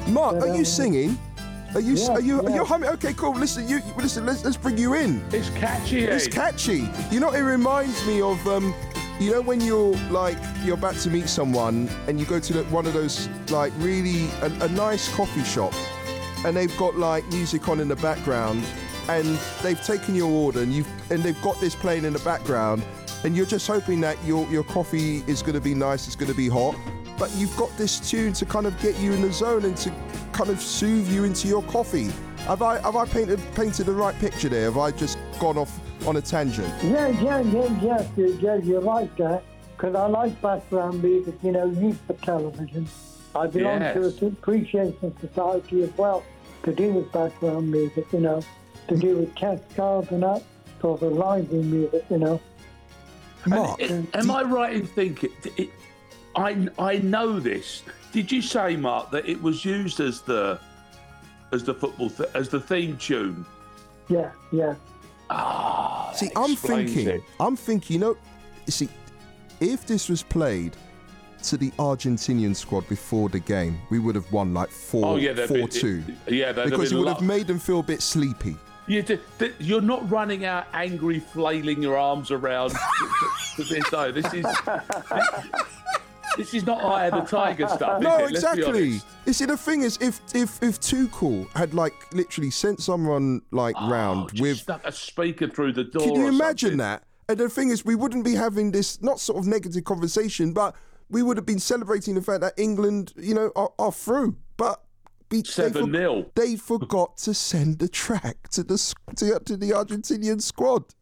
Mark, But, are you singing? Are you humming? Okay, cool. Listen, let's bring you in. It's catchy. It's catchy. You know, it reminds me of you know, when you're about to meet someone and you go to one of those like really a nice coffee shop, and they've got like music on in the background, and they've taken your order and they've got this playing in the background, and you're just hoping that your coffee is going to be nice, it's going to be hot, but you've got this tune to kind of get you in the zone and to kind of soothe you into your coffee. Have I painted the right picture there? Have I just gone off on a tangent? Yes, you're right there. Because I like background music, you know, used for television. I belong to an appreciation society as well to do with background music, you know, to do with cascades and that sort of lively music, you know. Mark, am I right in thinking? I know this. Did you say, Mark, that it was used as the football as the theme tune? Yeah. See, I'm thinking, you see, if this was played to the Argentinian squad before the game, we would have won like 4-2. Yeah, because it would have made them feel a bit sleepy. You're not running out angry, flailing your arms around to this. No, this is not Eye of the Tiger stuff. No, is it? exactly. You see, the thing is, if Tuchel had like literally sent someone like round with stuck a speaker through the door. Can you imagine that? And the thing is, we wouldn't be having this not sort of negative conversation, but we would have been celebrating the fact that England, you know, are through. But 7-0. They forgot to send the track to the Argentinian squad.